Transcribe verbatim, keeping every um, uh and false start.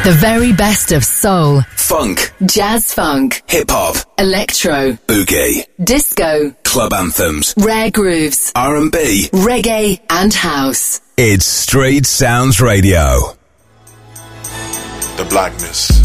The very best of soul, funk, jazz funk, hip-hop, electro, boogie, disco, club anthems, rare grooves, R and B, reggae and house. It's Street Sounds Radio. The blackness